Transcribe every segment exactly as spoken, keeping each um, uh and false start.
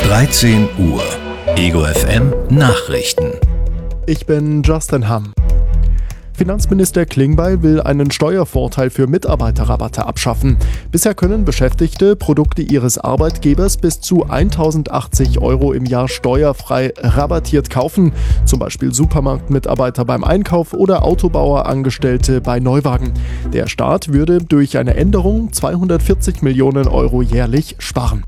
dreizehn Uhr. Ego F M Nachrichten. Ich bin Justin Hamm. Finanzminister Klingbeil will einen Steuervorteil für Mitarbeiterrabatte abschaffen. Bisher können Beschäftigte Produkte ihres Arbeitgebers bis zu tausendachtzig Euro im Jahr steuerfrei rabattiert kaufen. Zum Beispiel Supermarktmitarbeiter beim Einkauf oder Autobauerangestellte bei Neuwagen. Der Staat würde durch eine Änderung zweihundertvierzig Millionen Euro jährlich sparen.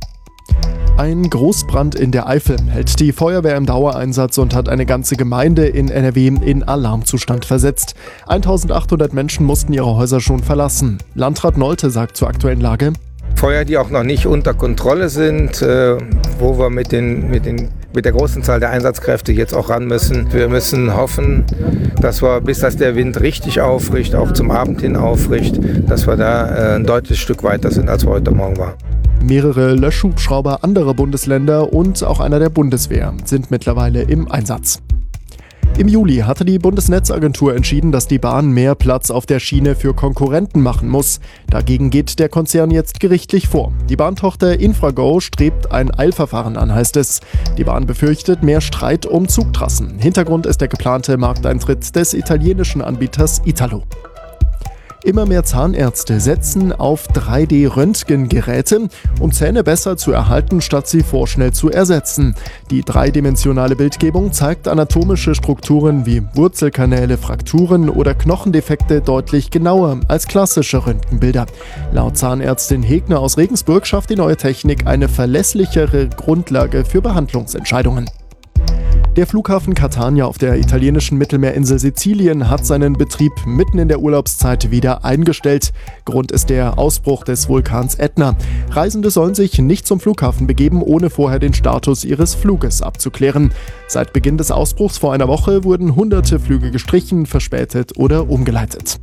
Ein Großbrand in der Eifel hält die Feuerwehr im Dauereinsatz und hat eine ganze Gemeinde in N R W in Alarmzustand versetzt. eintausendachthundert Menschen mussten ihre Häuser schon verlassen. Landrat Nolte sagt zur aktuellen Lage: Feuer, die auch noch nicht unter Kontrolle sind, äh, wo wir mit, den, mit, den, mit der großen Zahl der Einsatzkräfte jetzt auch ran müssen. Wir müssen hoffen, dass wir, bis das der Wind richtig aufricht, auch zum Abend hin aufricht, dass wir da äh, ein deutliches Stück weiter sind, als wir heute Morgen waren. Mehrere Löschhubschrauber anderer Bundesländer und auch einer der Bundeswehr sind mittlerweile im Einsatz. Im Juli hatte die Bundesnetzagentur entschieden, dass die Bahn mehr Platz auf der Schiene für Konkurrenten machen muss. Dagegen geht der Konzern jetzt gerichtlich vor. Die Bahntochter Infrago strebt ein Eilverfahren an, heißt es. Die Bahn befürchtet mehr Streit um Zugtrassen. Hintergrund ist der geplante Markteintritt des italienischen Anbieters Italo. Immer mehr Zahnärzte setzen auf drei D Röntgengeräte, um Zähne besser zu erhalten, statt sie vorschnell zu ersetzen. Die dreidimensionale Bildgebung zeigt anatomische Strukturen wie Wurzelkanäle, Frakturen oder Knochendefekte deutlich genauer als klassische Röntgenbilder. Laut Zahnärztin Hegner aus Regensburg schafft die neue Technik eine verlässlichere Grundlage für Behandlungsentscheidungen. Der Flughafen Catania auf der italienischen Mittelmeerinsel Sizilien hat seinen Betrieb mitten in der Urlaubszeit wieder eingestellt. Grund ist der Ausbruch des Vulkans Ätna. Reisende sollen sich nicht zum Flughafen begeben, ohne vorher den Status ihres Fluges abzuklären. Seit Beginn des Ausbruchs vor einer Woche wurden hunderte Flüge gestrichen, verspätet oder umgeleitet.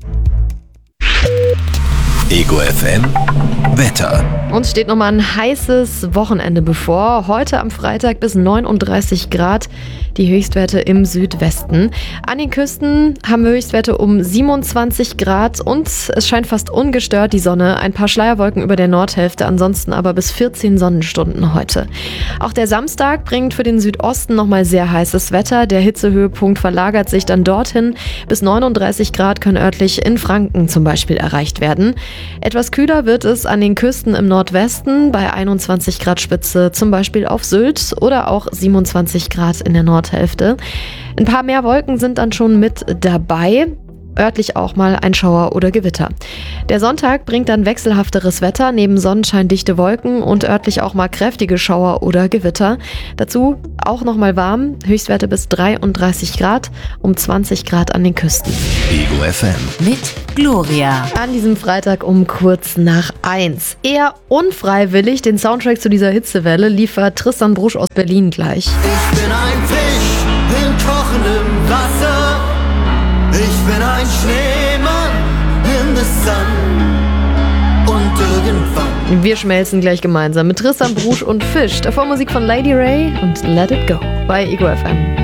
Ego F M Wetter. Uns steht nochmal ein heißes Wochenende bevor. Heute am Freitag bis neununddreißig Grad, die Höchstwerte im Südwesten. An den Küsten haben wir Höchstwerte um siebenundzwanzig Grad und es scheint fast ungestört die Sonne. Ein paar Schleierwolken über der Nordhälfte, ansonsten aber bis vierzehn Sonnenstunden heute. Auch der Samstag bringt für den Südosten nochmal sehr heißes Wetter. Der Hitzehöhepunkt verlagert sich dann dorthin. Bis neununddreißig Grad können örtlich in Franken zum Beispiel erreicht werden. Etwas kühler wird es an den Küsten im Nordwesten, bei einundzwanzig Grad Spitze, zum Beispiel auf Sylt oder auch siebenundzwanzig Grad in der Nordhälfte. Ein paar mehr Wolken sind dann schon mit dabei. Örtlich auch mal ein Schauer oder Gewitter. Der Sonntag bringt dann wechselhafteres Wetter, neben Sonnenschein dichte Wolken und örtlich auch mal kräftige Schauer oder Gewitter. Dazu auch noch mal warm, Höchstwerte bis dreiunddreißig Grad, um zwanzig Grad an den Küsten. Ego F M mit Gloria. An diesem Freitag um kurz nach eins. Eher unfreiwillig den Soundtrack zu dieser Hitzewelle liefert Tristan Brusch aus Berlin gleich. Ich bin ein Fisch im kochenden Wasser. Ich bin ein Schneemann in the sun. Und irgendwann. Wir schmelzen gleich gemeinsam mit Tristan Brusch und Fisch. Davor Musik von Lady Ray und Let It Go bei Ego F M.